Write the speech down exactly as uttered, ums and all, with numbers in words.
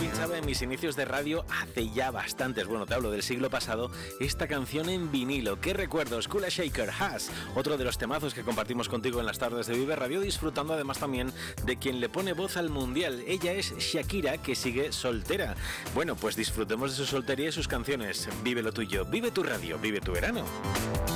pinchaba en mis inicios de radio hace ya bastantes, bueno, te hablo del siglo pasado, esta canción en vinilo. ¿Qué recuerdos? Kula Shaker, Has, otro de los temazos que compartimos contigo en las tardes de Vive Radio, disfrutando además también de quien le pone voz al mundial. Ella es Shakira, que sigue soltera. Bueno, pues disfrutemos de su soltería y sus canciones. Vive lo tuyo, vive tu radio, vive tu verano.